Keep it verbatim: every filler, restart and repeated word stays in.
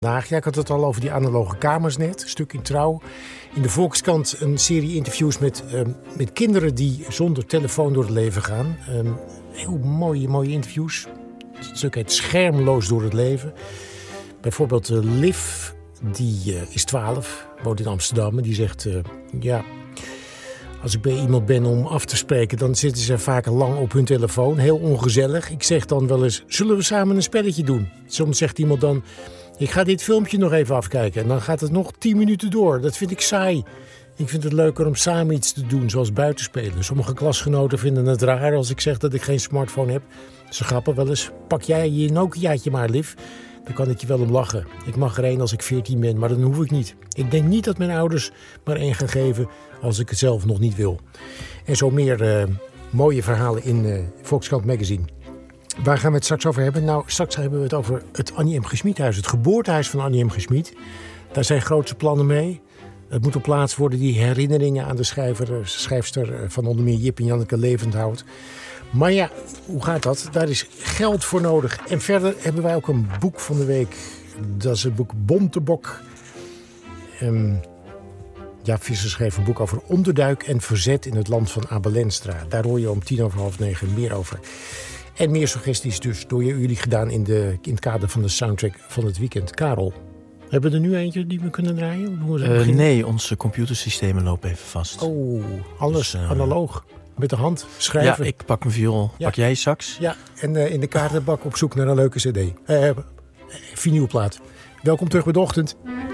Ja, ik had het al over die analoge kamers net, een stuk in Trouw. In de Volkskrant een serie interviews met, um, met kinderen die zonder telefoon door het leven gaan. Um, heel mooie, mooie interviews. Het stuk heet Schermloos door het leven. Bijvoorbeeld uh, Liv, die uh, is twaalf, woont in Amsterdam. En die zegt, uh, ja, als ik bij iemand ben om af te spreken, dan zitten ze vaak lang op hun telefoon. Heel ongezellig. Ik zeg dan wel eens, zullen we samen een spelletje doen? Soms zegt iemand dan, ik ga dit filmpje nog even afkijken. En dan gaat het nog tien minuten door. Dat vind ik saai. Ik vind het leuker om samen iets te doen, zoals buitenspelen. Sommige klasgenoten vinden het raar als ik zeg dat ik geen smartphone heb. Ze grappen wel eens, pak jij je Nokiaatje maar, Liv. Dan kan ik je wel om lachen. Ik mag er één als ik veertien ben, maar dat hoef ik niet. Ik denk niet dat mijn ouders maar één gaan geven als ik het zelf nog niet wil. En zo meer uh, mooie verhalen in uh, Volkskrant Magazine. Waar gaan we het straks over hebben? Nou, straks hebben we het over het Annie M. G. Schmidhuis. Het geboortehuis van Annie M. G. Schmid. Daar zijn grootse plannen mee. Het moet een plaats worden die herinneringen aan de schrijver, schrijfster van onder meer Jip en Janneke levend houdt. Maar ja, hoe gaat dat? Daar is geld voor nodig. En verder hebben wij ook een boek van de week. Dat is het boek Bontebok. Um, ja, Visser schreef een boek over onderduik en verzet in het land van Abel Enstra. Daar hoor je om tien over half negen meer over. En meer suggesties dus door jullie gedaan in, de, in het kader van de soundtrack van het weekend. Karel, hebben we er nu eentje die we kunnen draaien? Uh, nee, onze computersystemen lopen even vast. Oh, alles dus, uh, analoog. Met de hand schrijven. Ja, ik pak mijn viool. Ja. Pak jij je sax? Ja, en uh, in de kaartenbak op zoek naar een leuke cd. Uh, vinylplaat. Welkom terug bij de ochtend.